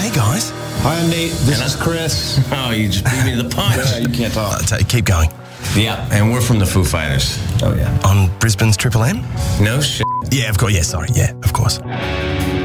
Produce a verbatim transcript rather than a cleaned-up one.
Hey, guys. Hi, I'm Nate. This is Chris. Oh, you just beat me to the punch. Yeah, you can't talk. Uh, t- keep going. Yeah, and we're from the Foo Fighters. Oh, yeah. On Brisbane's Triple M? No shit. Yeah, of course. Yeah, sorry. Yeah, of course.